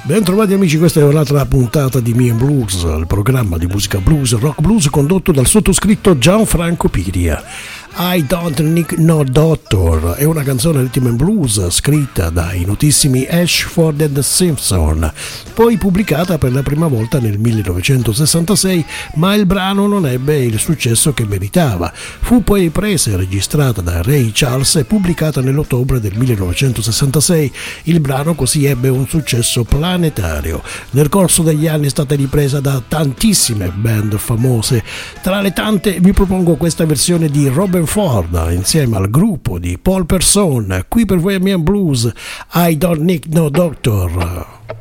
Bentrovati amici, questa è un'altra puntata di Me and Blues, il programma di musica blues e rock blues condotto dal sottoscritto Gianfranco Piria. I Don't Need No Doctor è una canzone rhythm and blues scritta dai notissimi Ashford and Simpson, poi pubblicata per la prima volta nel 1966, ma il brano non ebbe il successo che meritava. Fu poi presa e registrata da Ray Charles e pubblicata nell'ottobre del 1966. Il brano così ebbe un successo planetario. Nel corso degli anni è stata ripresa da tantissime band famose. Tra le tante vi propongo questa versione di Robert Ford insieme al gruppo di Paul Person, qui per voi a Me and Blues, I Don't Need No Doctor.